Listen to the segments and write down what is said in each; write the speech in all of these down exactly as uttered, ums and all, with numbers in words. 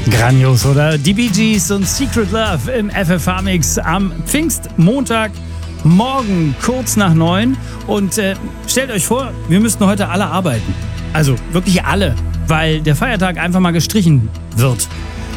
Grandios, oder? Die Bee Gees und Secret Love im F F H-Mix am Pfingstmontag. Morgen kurz nach neun. Und äh, stellt euch vor, wir müssten heute alle arbeiten. Also wirklich alle, weil der Feiertag einfach mal gestrichen wird.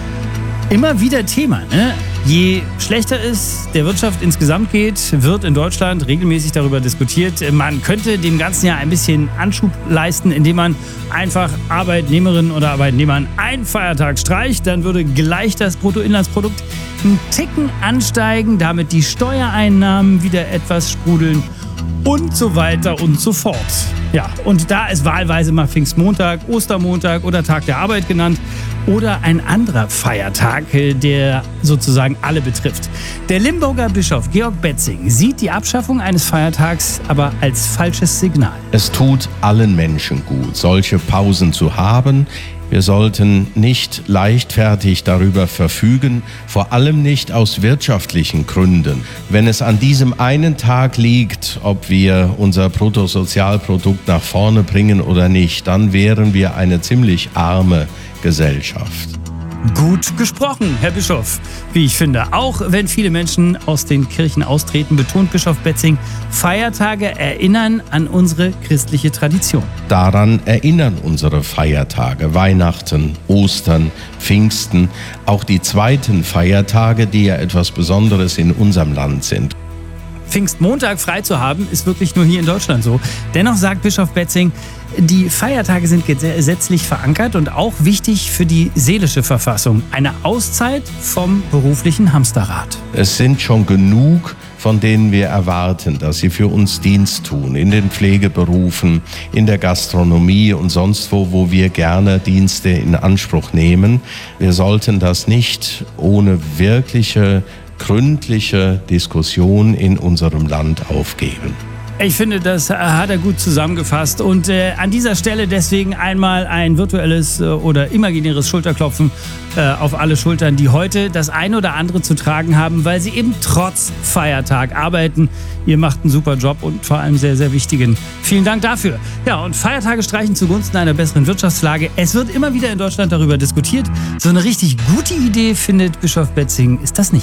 Immer wieder Thema, ne? Je schlechter es der Wirtschaft insgesamt geht, wird in Deutschland regelmäßig darüber diskutiert. Man könnte dem ganzen Jahr ein bisschen Anschub leisten, indem man einfach Arbeitnehmerinnen oder Arbeitnehmern einen Feiertag streicht. Dann würde gleich das Bruttoinlandsprodukt einen Ticken ansteigen, damit die Steuereinnahmen wieder etwas sprudeln und so weiter und so fort. Ja, und da ist wahlweise mal Pfingstmontag, Ostermontag oder Tag der Arbeit genannt oder ein anderer Feiertag, der sozusagen alle betrifft. Der Limburger Bischof Georg Betzing sieht die Abschaffung eines Feiertags aber als falsches Signal. Es tut allen Menschen gut, solche Pausen zu haben. Wir sollten nicht leichtfertig darüber verfügen, vor allem nicht aus wirtschaftlichen Gründen. Wenn es an diesem einen Tag liegt, ob wir unser Bruttosozialprodukt nach vorne bringen oder nicht, dann wären wir eine ziemlich arme Gesellschaft. Gut gesprochen, Herr Bischof. Wie ich finde, auch wenn viele Menschen aus den Kirchen austreten, betont Bischof Betzing, Feiertage erinnern an unsere christliche Tradition. Daran erinnern unsere Feiertage, Weihnachten, Ostern, Pfingsten, auch die zweiten Feiertage, die ja etwas Besonderes in unserem Land sind. Pfingstmontag frei zu haben, ist wirklich nur hier in Deutschland so. Dennoch sagt Bischof Betzing, die Feiertage sind gesetzlich verankert und auch wichtig für die seelische Verfassung. Eine Auszeit vom beruflichen Hamsterrad. Es sind schon genug, von denen wir erwarten, dass sie für uns Dienst tun, in den Pflegeberufen, in der Gastronomie und sonst wo, wo wir gerne Dienste in Anspruch nehmen. Wir sollten das nicht ohne wirkliche gründliche Diskussion in unserem Land aufgeben. Ich finde, das hat er gut zusammengefasst. Und äh, an dieser Stelle deswegen einmal ein virtuelles äh, oder imaginäres Schulterklopfen äh, auf alle Schultern, die heute das eine oder andere zu tragen haben, weil sie eben trotz Feiertag arbeiten. Ihr macht einen super Job und vor allem sehr, sehr wichtigen. Vielen Dank dafür. Ja, und Feiertage streichen zugunsten einer besseren Wirtschaftslage. Es wird immer wieder in Deutschland darüber diskutiert. So eine richtig gute Idee, findet Bischof Betzing, ist das nicht.